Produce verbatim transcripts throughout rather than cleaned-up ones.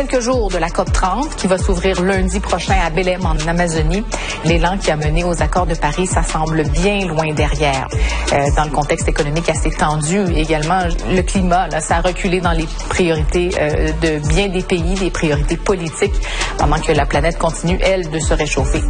quelques jours de la C O P trente qui va s'ouvrir lundi prochain à Belém en Amazonie, l'élan qui a mené aux accords de Paris, ça semble bien loin derrière. Euh, dans le contexte économique assez tendu, également le climat, là, ça a reculé dans les priorités euh, de bien des pays, des priorités politiques, pendant que la planète continue, elle, de se réchauffer.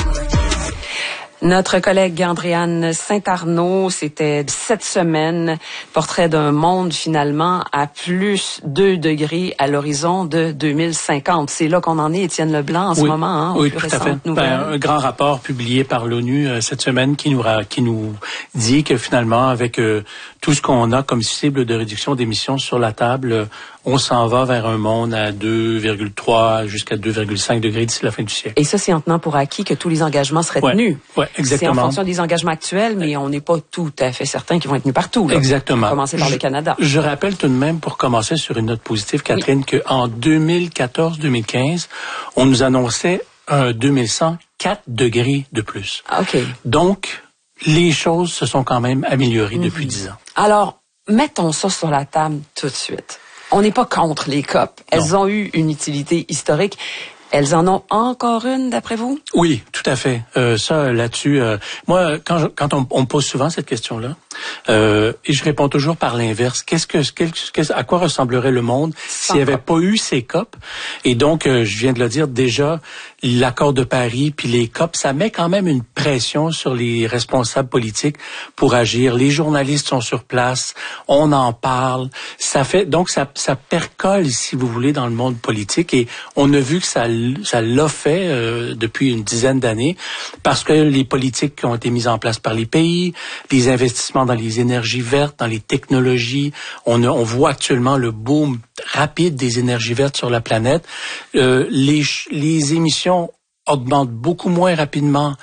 Notre collègue Andréane Saint-Arnaud, c'était cette semaine, portrait d'un monde finalement à plus deux degrés à l'horizon de deux mille cinquante. C'est là qu'on en est, Étienne Leblanc, en ce oui, moment. Hein, oui, tout à fait. Ben, un grand rapport publié par l'ONU euh, cette semaine qui nous, qui nous dit que finalement, avec euh, tout ce qu'on a comme cible de réduction d'émissions sur la table, euh, on s'en va vers un monde à deux virgule trois jusqu'à deux virgule cinq degrés d'ici la fin du siècle. Et ça, c'est en tenant pour acquis que tous les engagements seraient ouais, tenus. Oui, exactement. C'est en fonction des engagements actuels, mais on n'est pas tout à fait certain qu'ils vont être tenus partout. Là. Exactement. On va commencer par je, le Canada. Je rappelle tout de même, pour commencer sur une note positive, Catherine, oui. qu'en deux mille quatorze deux mille quinze, on nous annonçait un deux mille cent quatre degrés de plus. OK. Donc, les choses se sont quand même améliorées mm-hmm. depuis dix ans. Alors, mettons ça sur la table tout de suite. On n'est pas contre les C O P. Elles non. ont eu une utilité historique. Elles en ont encore une, d'après vous? Oui, tout à fait. Euh, ça, là-dessus, euh, moi, quand, je, quand on, on me pose souvent cette question-là, euh, et je réponds toujours par l'inverse. Qu'est-ce que, qu'est-ce, à quoi ressemblerait le monde s'il n'y avait pas eu ces C O P? Et donc, euh, je viens de le dire déjà, l'accord de Paris puis les C O P, ça met quand même une pression sur les responsables politiques pour agir. Les journalistes sont sur place, on en parle. Ça fait donc ça, ça percole, si vous voulez, dans le monde politique. Et on a vu que ça ça l'a fait euh, depuis une dizaine d'années parce que les politiques qui ont été mises en place par les pays, les investissements dans les énergies vertes, dans les technologies, on, a, on voit actuellement le boom rapide des énergies vertes sur la planète. Euh, les, les émissions augmentent beaucoup moins rapidement